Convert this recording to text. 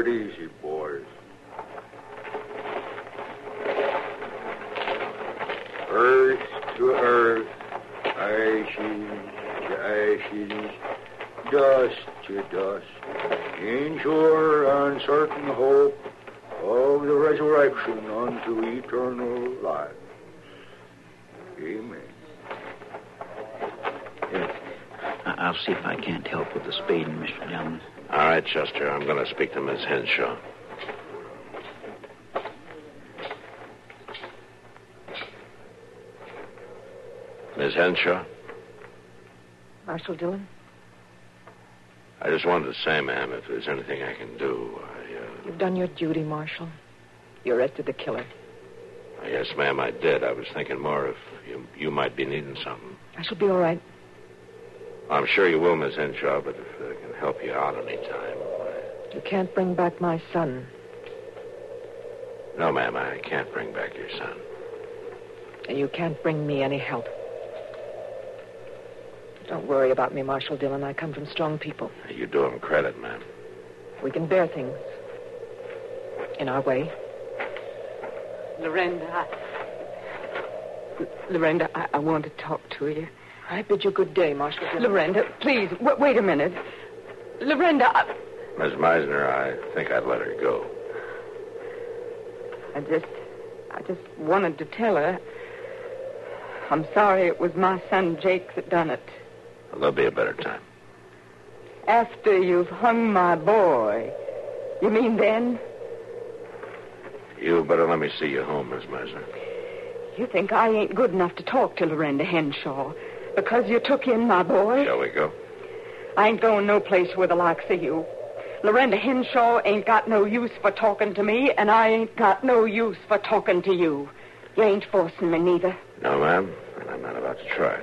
it easy, boys. Earth to earth, ashes to ashes, dust to dust, in sure uncertain hope of the resurrection unto eternal life. Amen. I'll see if I can't help with the spading, Mr. Dillon. All right, Chester. I'm going to speak to Miss Henshaw. Miss Henshaw? Marshal Dillon? I just wanted to say, ma'am, if there's anything I can do, You've done your duty, Marshal. You arrested the killer. Yes, ma'am, I did. I was thinking more if you might be needing something. I shall be all right. I'm sure you will, Miss Henshaw, but if I can help you out any time. You can't bring back my son. No, ma'am, I can't bring back your son. And you can't bring me any help. Don't worry about me, Marshal Dillon. I come from strong people. You do them credit, ma'am. We can bear things. In our way. Lorenda, I want to talk to you. I bid you good day, Marshal Dillon. Lorenda, please, wait a minute. Lorenda, Miss Meisner, I think I'd let her go. I just wanted to tell her I'm sorry it was my son Jake that done it. Well, there'll be a better time. After you've hung my boy. You mean then? You better let me see you home, Miss Meisner. You think I ain't good enough to talk to Lorenda Henshaw because you took in my boy? Shall we go? I ain't going no place with the likes of you. Lorenda Henshaw ain't got no use for talking to me, and I ain't got no use for talking to you. You ain't forcing me neither. No, ma'am, and I'm not about to try.